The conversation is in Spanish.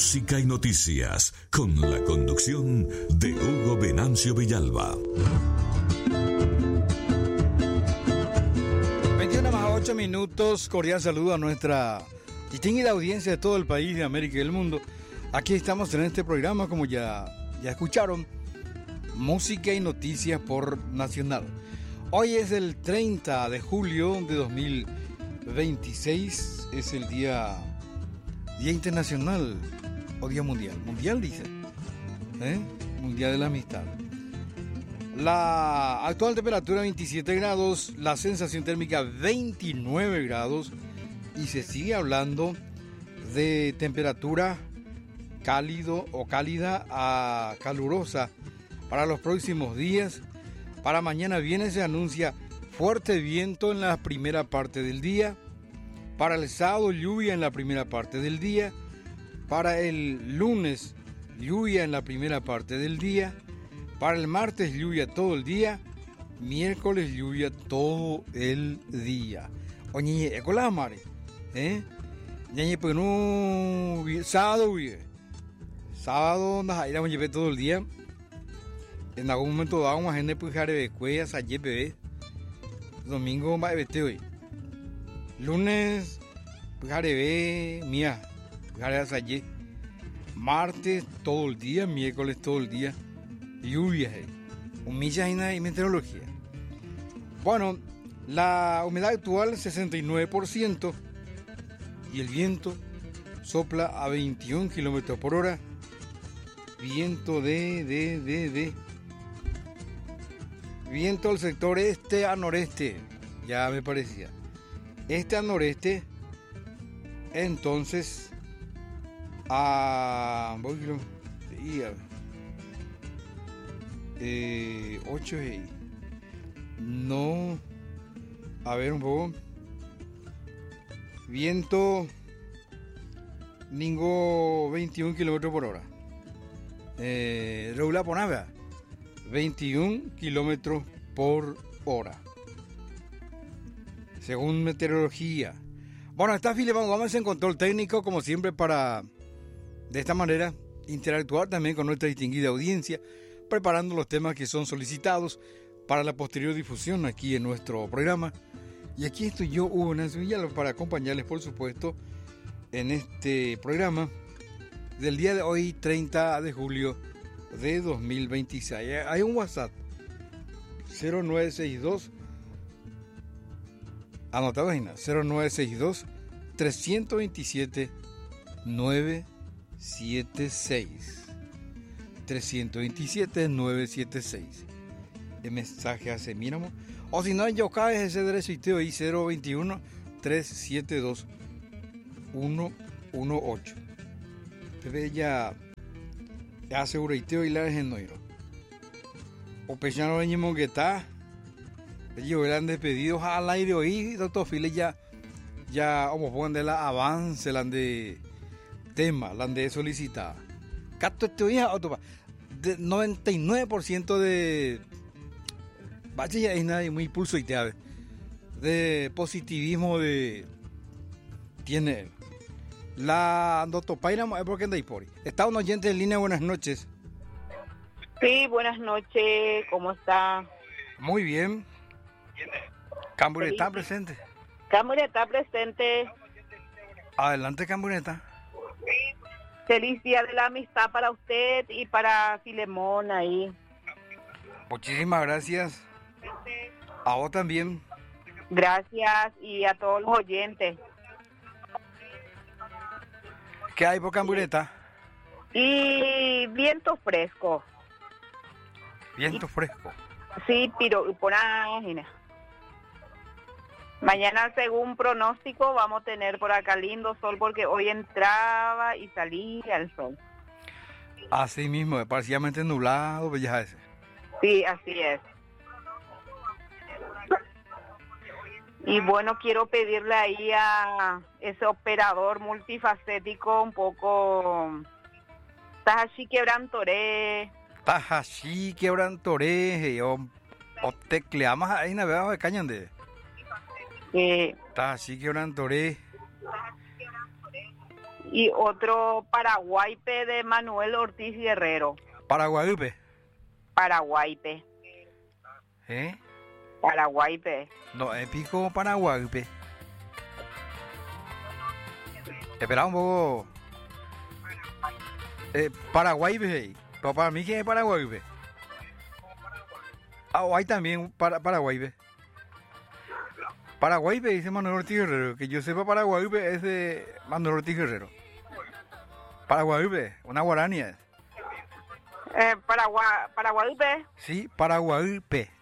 Música y noticias, con la conducción de Hugo Venancio Villalba. 21:08. Cordial saludo a nuestra distinguida audiencia de todo el país, de América y del mundo. Aquí estamos en este programa, como ya escucharon, Música y Noticias por Nacional. Hoy es el 30 de julio de 2026, es el Día Internacional o Día Mundial. Mundial dice, Mundial de la Amistad. La actual temperatura 27 grados, la sensación térmica 29 grados y se sigue hablando de temperatura cálido o cálida a calurosa para los próximos días. Para mañana viernes se anuncia fuerte viento en la primera parte del día. Para el sábado lluvia en la primera parte del día. Para el lunes lluvia en la primera parte del día. Para el martes lluvia todo el día. Miércoles lluvia todo el día. Oye, ¿ecola mare? Ñañe pues no sábado sábado nos iremos a llevar todo el día. En algún momento dado una gente pues jare de cuellas ayer bebé. Domingo va a vete hoy. Lunes pues jare de mía, jare de ayer. Martes todo el día, miércoles todo el día. Lluvias, humillas y meteorología. Bueno, la humedad actual 69% y el viento sopla a 21 kilómetros por hora. Viento viento del sector este a noreste, ya me parecía. Este a noreste, entonces a 8 no, a ver un poco. Viento ningo 21 kilómetros por hora. Regular por nada, 21 kilómetros por hora, según meteorología. Bueno, está Filipe Gómez en control técnico, como siempre, para de esta manera interactuar también con nuestra distinguida audiencia, preparando los temas que son solicitados para la posterior difusión aquí en nuestro programa. Y aquí estoy yo, Hugo Venancio Villalba, para acompañarles, por supuesto, en este programa del día de hoy, 30 de julio de 2026. Hay un WhatsApp 0962, anotado en 0962 327 976 327-976. El mensaje hace mínimo. O si no, en Yoka es ese derecho y te oí 021-372-118. Pepe ya asegura y te oí la en noiro. O pechano venimos que está. Ellos eran despedidos al aire hoy. Doctor File ya como pongan de la avance, la de tema, la de solicitada. Cato este oí a otro. 99% de bache ya es nada muy pulso y te ave de positivismo de tiene la doctor Paira porque anda ahí por ahí. Está un oyente en línea, buenas noches. Sí, buenas noches, ¿cómo está? Muy bien. Cambureta presente. Cambureta presente. Adelante, Cambureta. Feliz día de la amistad para usted y para Filemón ahí. Muchísimas gracias. A vos también. Gracias y a todos los oyentes. ¿Qué hay por Cambureta? Y viento fresco. Viento fresco. Sí, pero por ahí. Mañana, según pronóstico, vamos a tener por acá lindo sol porque hoy entraba y salía el sol. Así mismo, parcialmente nublado, bella ese. Sí, así es. Y bueno, quiero pedirle ahí a ese operador multifacético un poco... Tajashi quebrantoré. Tajashi quebrantoré. O tecleamos ahí, navegados de cañande. Tajashi quebrantoré. Y otro Paraguaype de Manuel Ortiz Guerrero. Paraguaype. Paraguaype. ¿Eh? Paraguaype. No, pico Paraguaype. Espera un poco. Paraguaype. Pero para mí, ¿qué es Paraguaype? Ah, hay también Paraguaype. Paraguaype dice Manuel Ortiz Guerrero. Que yo sepa, Paraguaype es de Manuel Ortiz Guerrero. Paraguaype, una guarania. Paraguaype. Sí, Paraguaype.